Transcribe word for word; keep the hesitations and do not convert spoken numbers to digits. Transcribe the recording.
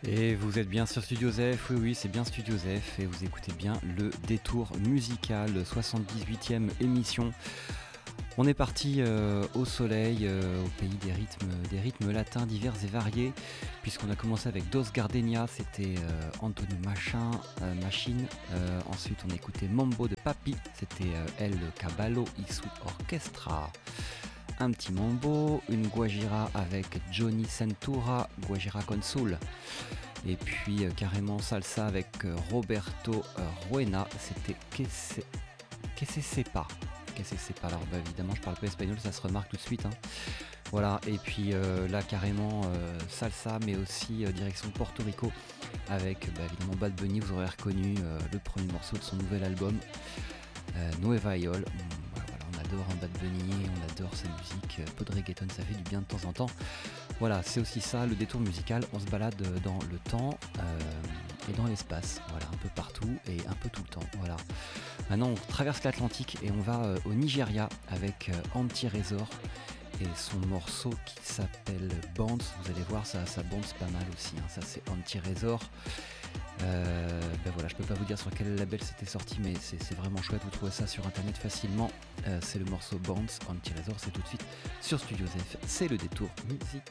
Et vous êtes bien sur Studio Zef, oui oui c'est bien Studio Zef et vous écoutez bien le détour musical, soixante-dix-huitième émission. On est parti euh, au soleil, euh, au pays des rythmes, des rythmes latins divers et variés, puisqu'on a commencé avec Dos Gardenia, c'était euh, Antonio Machin, euh, Machine. Euh, ensuite on a écouté Mambo de Papi, c'était euh, El Caballo y su Orchestra. Un petit mambo, une guajira avec Johnny Centura, guajira con soul. Et puis euh, carrément salsa avec euh, Roberto euh, Ruena, c'était Que se, que se sepa. Que se sepa. Alors bah, évidemment je parle pas espagnol, ça se remarque tout de suite. Hein. Voilà, et puis euh, là carrément euh, salsa, mais aussi euh, direction Porto Rico avec bah, évidemment Bad Bunny, vous aurez reconnu euh, le premier morceau de son nouvel album, euh, Nueva Iol. On adore un Bad Bunny, on adore sa musique, un peu de reggaeton ça fait du bien de temps en temps. Voilà, c'est aussi ça le détour musical, on se balade dans le temps euh, et dans l'espace, voilà, un peu partout et un peu tout le temps, voilà. Maintenant on traverse l'Atlantique et on va euh, au Nigeria avec euh, Anti-Resort et son morceau qui s'appelle Bounce, vous allez voir ça, ça bounce pas mal aussi, hein. Ça c'est Anti-Resort. Euh, ben voilà, je peux pas vous dire sur quel label c'était sorti, mais c'est, c'est vraiment chouette, vous trouvez ça sur internet facilement. Euh, c'est le morceau Bounce, Anti-Resort, c'est tout de suite sur Studio Zef, c'est le détour musical.